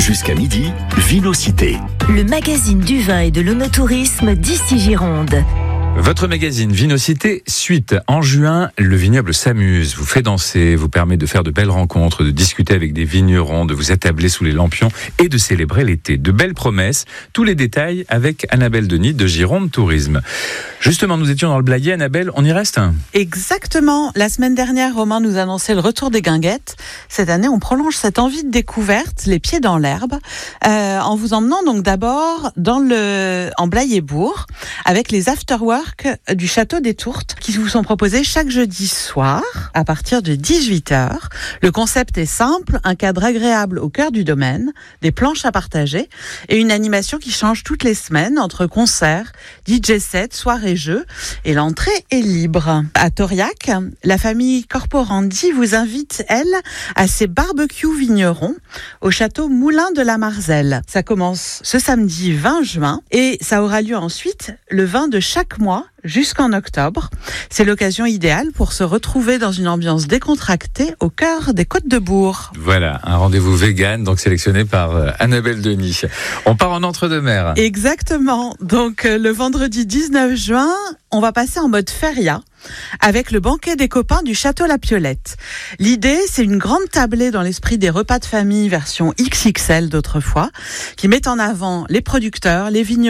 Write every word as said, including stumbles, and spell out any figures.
Jusqu'à midi, Vinocité. Le magazine du vin et de l'onotourisme d'ici Gironde. Votre magazine Vinocité suite. En juin, le vignoble s'amuse, vous fait danser, vous permet de faire de belles rencontres, de discuter avec des vignerons, de vous attabler sous les lampions et de célébrer l'été. De belles promesses, tous les détails avec Annabelle Denis de Gironde Tourisme. Justement, nous étions dans le Blayais, Annabelle, on y reste ? Exactement. La semaine dernière, Romain nous annonçait le retour des guinguettes. Cette année, on prolonge cette envie de découverte, les pieds dans l'herbe, euh, en vous emmenant donc d'abord dans le, en Blayais-Bourg, avec les afterworks du Château des Tourtes qui vous sont proposés chaque jeudi soir à partir de dix-huit heures. Le concept est simple, un cadre agréable au cœur du domaine, des planches à partager et une animation qui change toutes les semaines entre concerts, D J sets, soirées-jeux et l'entrée est libre. À Tauriac, la famille Corporandi vous invite, elle, à ses barbecues vignerons au château Moulin de la Marzelle. Ça commence ce samedi vingt juin et ça aura lieu ensuite le vingt de chaque mois jusqu'en octobre. C'est l'occasion idéale pour se retrouver dans une ambiance décontractée au cœur des Côtes de Bourg. Voilà, un rendez-vous vegan, donc sélectionné par euh, Annabelle Denis. On part en entre-deux-mers. Exactement. Donc euh, le vendredi dix-neuf juin, on va passer en mode feria avec le banquet des copains du Château La Piolette. L'idée, c'est une grande tablée dans l'esprit des repas de famille version X X L d'autrefois, qui met en avant les producteurs, les vignerons,